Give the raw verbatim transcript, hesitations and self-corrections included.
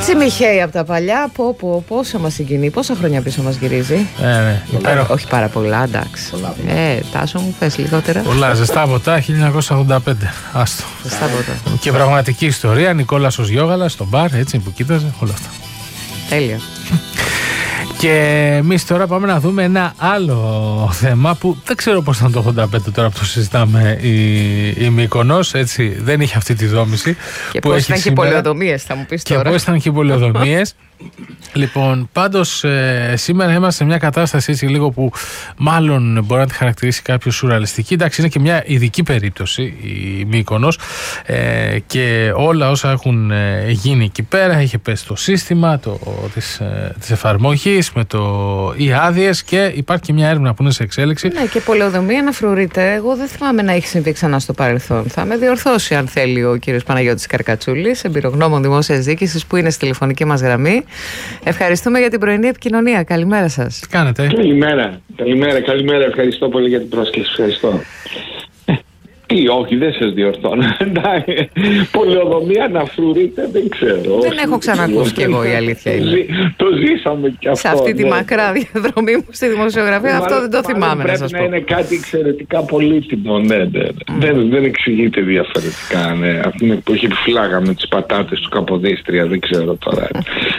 Έτσι Μιχαίη από τα παλιά, πω, πω, πόσο μας συγκινεί, πόσα χρόνια πίσω μας γυρίζει. Ε, ναι, πολλά, όχι πάρα πολλά, εντάξει. Πολλά, πολλά. Ε, Τάσο μου, πες λιγότερα. Πολλά, ζεστά ποτά, χίλια εννιακόσια ογδόντα πέντε. Άστο. Ζεστά ποτά. Και πραγματική ιστορία, Νικόλας ως Γιώγαλας στο μπαρ, έτσι που κοίταζε, όλα αυτά. Τέλεια. Και εμείς τώρα πάμε να δούμε ένα άλλο θέμα που δεν ξέρω πώς ήταν το ογδόντα πέντε τώρα που το συζητάμε. Η, η Μύκονος, έτσι, δεν είχε αυτή τη δόμηση. Και πώς ήταν και οι πολεοδομίες, θα μου πεις και τώρα. Και πώς ήταν και οι πολεοδομίες. Λοιπόν, πάντως ε, σήμερα είμαστε σε μια κατάσταση έτσι λίγο που μάλλον μπορεί να τη χαρακτηρίσει κάποιο σουρεαλιστική. Εντάξει, είναι και μια ειδική περίπτωση η Μύκονος ε, και όλα όσα έχουν ε, γίνει εκεί πέρα. Είχε πέσει το σύστημα το, της, ε, της εφαρμογής με το, οι άδειες και υπάρχει και μια έρευνα που είναι σε εξέλιξη. Ναι, και πολεοδομία να φρουρείται. Εγώ δεν θυμάμαι να έχει συμβεί ξανά στο παρελθόν. Θα με διορθώσει αν θέλει ο κύριος Παναγιώτης Καρκατσούλης, εμπειρογνώμων δημόσιας διοίκησης που είναι στη τηλεφωνική μας γραμμή. Ευχαριστούμε για την πρωινή επικοινωνία. Καλημέρα σας. Τι κάνετε? Καλημέρα. Καλημέρα, καλημέρα. Ευχαριστώ πολύ για την πρόσκληση. Ευχαριστώ. Τι, όχι, δεν σας διορθώνω. Πολεοδομία να φρουρείτε, δεν ξέρω. Δεν έχω ξανακούσει κι εγώ, η αλήθεια είναι. Το ζήσαμε κι αυτό. Σε αυτή τη ναι. μακρά διαδρομή μου στη δημοσιογραφία, μάλλον, αυτό δεν το θυμάμαι να σας πω. Πρέπει να είναι κάτι εξαιρετικά πολύτιμο, ναι, ναι. Mm. Δεν, δεν εξηγείται διαφορετικά, ναι. Αυτή είναι που έχει φλάγα με τις πατάτες του Καποδίστρια, δεν ξέρω τώρα.